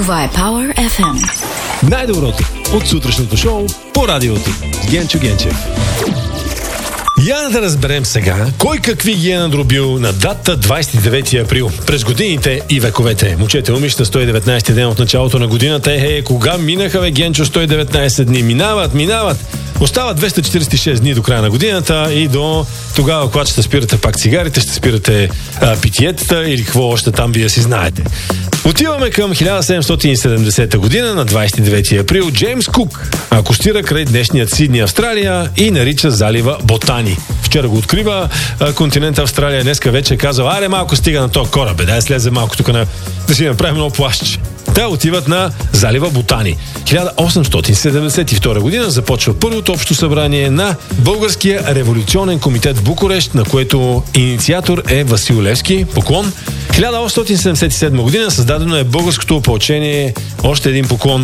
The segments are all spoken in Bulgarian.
Това е Power FM. Най-доброто от сутрешното шоу по радиото с Генчо Генчев. Я да разберем сега кой какви ги е надробил на дата 29 април. През годините и вековете. Момчета, момичета, 119 ден от началото на годината. Кога минаха, Генчо, 119 дни? Минават. Остават 246 дни до края на годината и до тогава, когато ще спирате пак цигарите, ще спирате питиетата или какво още там вие си знаете. Отиваме към 1770 година на 29 април. Джеймс Кук акостира край днешният Сидни, Австралия и нарича залива Ботани. Вчера го открива континент Австралия. Днеска вече е казал, аре малко стига на този кораб, да слезе малко тук да си направим много плащче. Те отиват на залива Ботани. 1872 година започва първото общо събрание на Българския революционен комитет в Букурещ, на което инициатор е Васил Левски. Поклон. 1877 година създадено е българското опълчение. Още един поклон.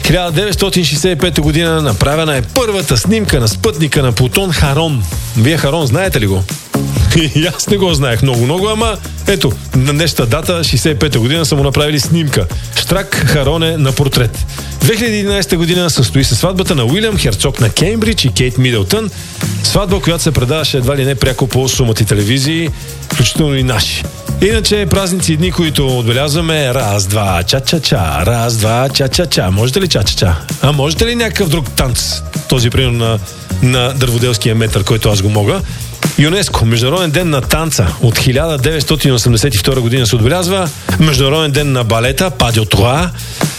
1965 година направена е първата снимка на спътника на Плутон Харон. Вие Харон знаете ли го? И аз не го знаех много, ама ето, на днешната дата, 65-та година, са му направили снимка. Штрак Хароне на портрет. 2011 година състои се сватбата на Уилям, херцог на Кеймбридж и Кейт Мидълтън. Сватба, която се предаваше едва ли не пряко по сумати телевизии, включително и наши. Иначе празници и дни, които отбелязваме, раз, два, ча-ча-ча, раз, два, ча-ча-ча. Можете ли ча-ча-ча? А можете ли някакъв друг танц? Този пример на дърводелския метър, който аз го мога. ЮНЕСКО, Международен ден на танца от 1982 година се отбелязва. Международен ден на балета, Pas de Trois.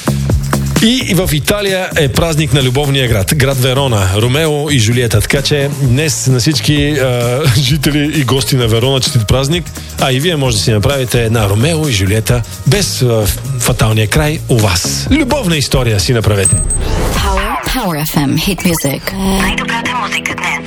И в Италия е празник на любовния град Верона, Ромео и Жулиета. Така че днес на всички жители и гости на Верона четит празник, а и вие може да си направите една Ромео и Жулиета без фаталния край у вас. Любовна история си направете. Power FM Hit Music. Най-добрата музика днес.